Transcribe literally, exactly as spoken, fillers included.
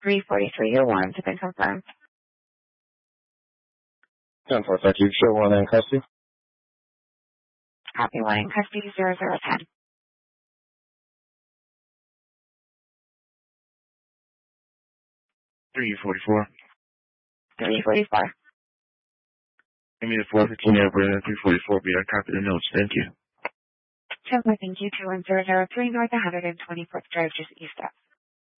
three forty-three, your warrants have been confirmed. ten four, thank you. Show one in custody. Copy one in custody, zero zero ten. three forty-four. three forty-four. Give me the four fifteen airplane three forty-four. Be I copy the notes. Thank you. ten four, thank you. two one zero zero three North one hundred twenty-fourth Drive, just east of.